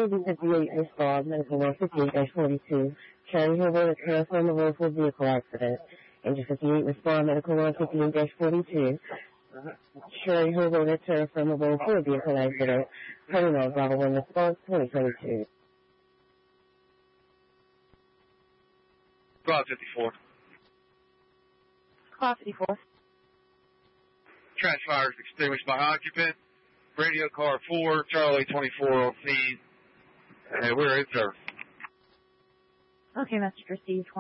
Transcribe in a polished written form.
AD58 respond, medical 158-42. Cherry Hill Road at Terraform Road for vehicle accident. Engine 58 respond, medical 158-42. Cherry Hill Road at Terraform Road for vehicle accident. Terminal Bravo 1 response 2022. Squad 54. Squad 54. Trash fires extinguished by occupant. Radio car 4, Charlie 24 on scene. And we're in service. Okay, message received.